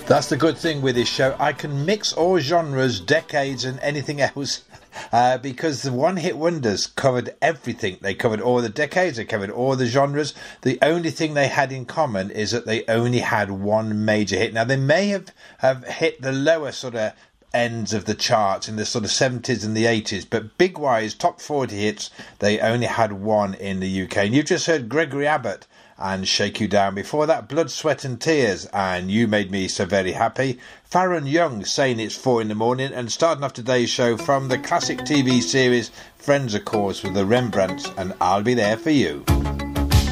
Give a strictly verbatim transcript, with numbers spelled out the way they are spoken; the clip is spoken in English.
That's the good thing with this show. I can mix all genres, decades and anything else, uh, because the one-hit wonders covered everything. They covered all the decades, they covered all the genres. The only thing they had in common is that they only had one major hit. Now, they may have, have hit the lower sort of ends of the charts in the sort of seventies and the eighties, but big-wise, top forty hits, they only had one in the U K. And you've just heard Gregory Abbott and Shake You Down. Before that, Blood, Sweat and Tears and You Made Me So Very Happy. Farron Young saying It's Four in the Morning, and starting off today's show from the classic T V series Friends, of course, with the Rembrandts and I'll Be There For You.